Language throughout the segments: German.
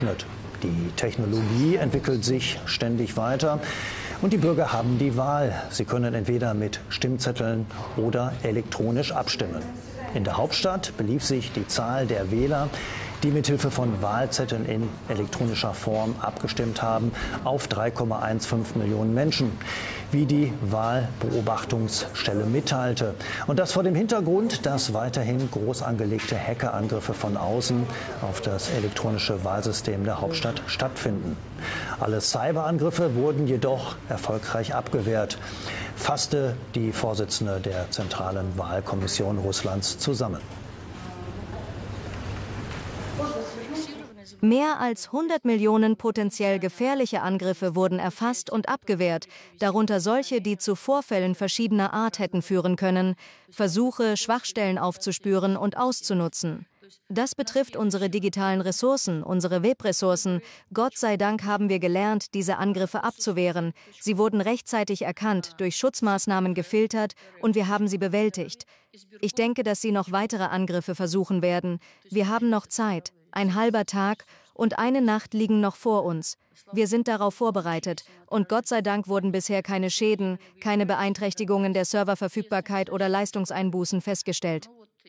Die Technologie entwickelt sich ständig weiter und die Bürger haben die Wahl. Sie können entweder mit Stimmzetteln oder elektronisch abstimmen. In der Hauptstadt belief sich die Zahl der Wähler, die mithilfe von Wahlzetteln in elektronischer Form abgestimmt haben, auf 3,15 Millionen Menschen, wie die Wahlbeobachtungsstelle mitteilte. Und das vor dem Hintergrund, dass weiterhin groß angelegte Hackerangriffe von außen auf das elektronische Wahlsystem der Hauptstadt stattfinden. Alle Cyberangriffe wurden jedoch erfolgreich abgewehrt, fasste die Vorsitzende der Zentralen Wahlkommission Russlands zusammen. Mehr als 100 Millionen potenziell gefährliche Angriffe wurden erfasst und abgewehrt, darunter solche, die zu Vorfällen verschiedener Art hätten führen können, Versuche, Schwachstellen aufzuspüren und auszunutzen. Das betrifft unsere digitalen Ressourcen, unsere Webressourcen. Gott sei Dank haben wir gelernt, diese Angriffe abzuwehren. Sie wurden rechtzeitig erkannt, durch Schutzmaßnahmen gefiltert und wir haben sie bewältigt. Ich denke, dass sie noch weitere Angriffe versuchen werden. Wir haben noch Zeit. Ein halber Tag und eine Nacht liegen noch vor uns. Wir sind darauf vorbereitet. Und Gott sei Dank wurden bisher keine Schäden, keine Beeinträchtigungen der Serververfügbarkeit oder Leistungseinbußen festgestellt.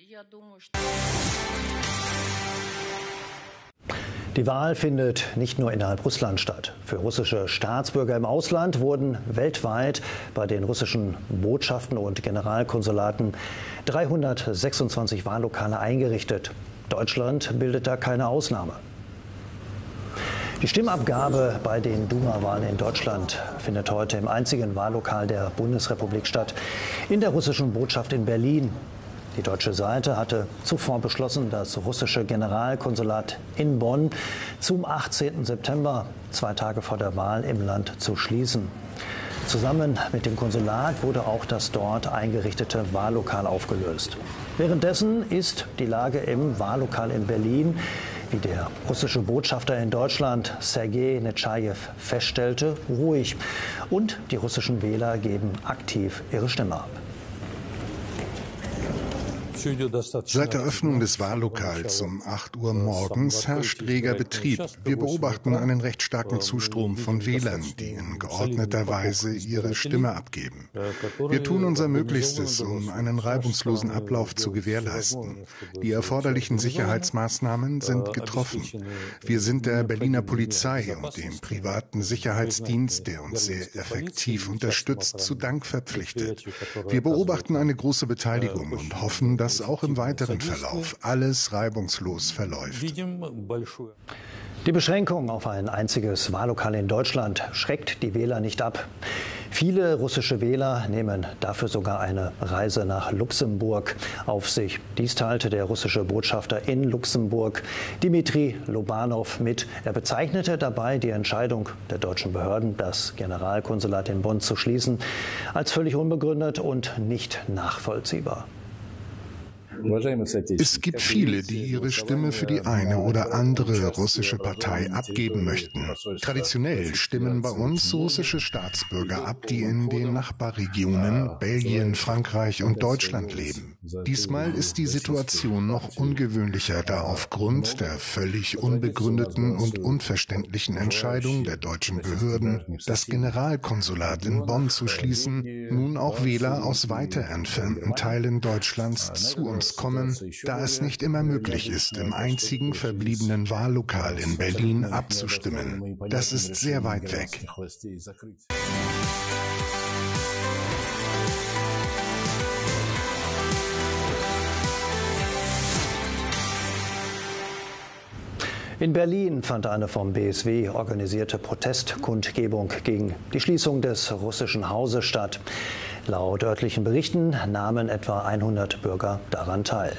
Die Wahl findet nicht nur innerhalb Russlands statt. Für russische Staatsbürger im Ausland wurden weltweit bei den russischen Botschaften und Generalkonsulaten 326 Wahllokale eingerichtet. Deutschland bildet da keine Ausnahme. Die Stimmabgabe bei den Duma-Wahlen in Deutschland findet heute im einzigen Wahllokal der Bundesrepublik statt, in der russischen Botschaft in Berlin. Die deutsche Seite hatte zuvor beschlossen, das russische Generalkonsulat in Bonn zum 18. September, 2 Tage vor der Wahl, im Land zu schließen. Zusammen mit dem Konsulat wurde auch das dort eingerichtete Wahllokal aufgelöst. Währenddessen ist die Lage im Wahllokal in Berlin, wie der russische Botschafter in Deutschland Sergei Netschajew feststellte, ruhig. Und die russischen Wähler geben aktiv ihre Stimme ab. Seit der Öffnung des Wahllokals um 8 Uhr morgens herrscht reger Betrieb. Wir beobachten einen recht starken Zustrom von Wählern, die in geordneter Weise ihre Stimme abgeben. Wir tun unser Möglichstes, um einen reibungslosen Ablauf zu gewährleisten. Die erforderlichen Sicherheitsmaßnahmen sind getroffen. Wir sind der Berliner Polizei und dem privaten Sicherheitsdienst, der uns sehr effektiv unterstützt, zu Dank verpflichtet. Wir beobachten eine große Beteiligung und hoffen, dass auch im weiteren Verlauf alles reibungslos verläuft. Die Beschränkung auf ein einziges Wahllokal in Deutschland schreckt die Wähler nicht ab. Viele russische Wähler nehmen dafür sogar eine Reise nach Luxemburg auf sich. Dies teilte der russische Botschafter in Luxemburg, Dmitri Lobanov, mit. Er bezeichnete dabei die Entscheidung der deutschen Behörden, das Generalkonsulat in Bonn zu schließen, als völlig unbegründet und nicht nachvollziehbar. Es gibt viele, die ihre Stimme für die eine oder andere russische Partei abgeben möchten. Traditionell stimmen bei uns russische Staatsbürger ab, die in den Nachbarregionen Belgien, Frankreich und Deutschland leben. Diesmal ist die Situation noch ungewöhnlicher, da aufgrund der völlig unbegründeten und unverständlichen Entscheidung der deutschen Behörden, das Generalkonsulat in Bonn zu schließen, nun auch Wähler aus weiter entfernten Teilen Deutschlands zu uns kommen, da es nicht immer möglich ist, im einzigen verbliebenen Wahllokal in Berlin abzustimmen. Das ist sehr weit weg. In Berlin fand eine vom BSW organisierte Protestkundgebung gegen die Schließung des russischen Hauses statt. Laut örtlichen Berichten nahmen etwa 100 Bürger daran teil.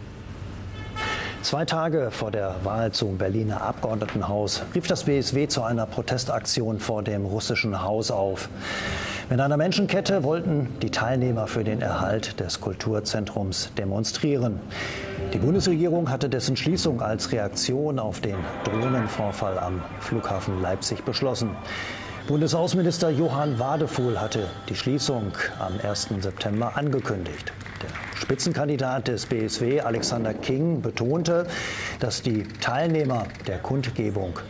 2 Tage vor der Wahl zum Berliner Abgeordnetenhaus rief das BSW zu einer Protestaktion vor dem russischen Haus auf. Mit einer Menschenkette wollten die Teilnehmer für den Erhalt des Kulturzentrums demonstrieren. Die Bundesregierung hatte dessen Schließung als Reaktion auf den Drohnenvorfall am Flughafen Leipzig beschlossen. Bundesaußenminister Johann Wadefuhl hatte die Schließung am 1. September angekündigt. Der Spitzenkandidat des BSW, Alexander King, betonte, dass die Teilnehmer der Kundgebung